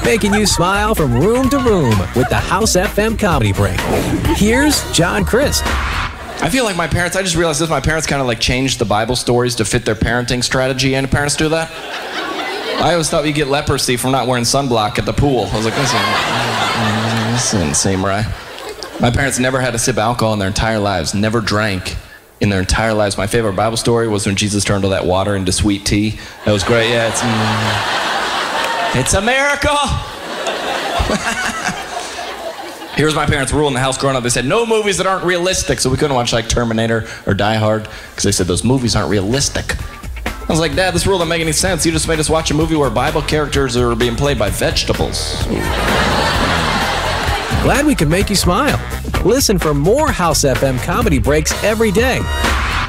making you smile from room to room with the House FM Comedy Break. Here's John Crist. I feel like I just realized this, my parents kind of like changed the Bible stories to fit their parenting strategy. Any parents do that? I always thought you get leprosy from not wearing sunblock at the pool. I was like, this doesn't seem right. My parents never had a sip of alcohol in their entire lives, never drank in their entire lives. My favorite Bible story was when Jesus turned all that water into sweet tea. That was great. Yeah, it's a miracle. Here's my parents' rule in the house growing up. They said no movies that aren't realistic, so we couldn't watch like Terminator or Die Hard because they said those movies aren't realistic. I was like, Dad, this rule doesn't make any sense. You just made us watch a movie where Bible characters are being played by vegetables. Glad we could make you smile. Listen for more House FM Comedy Breaks every day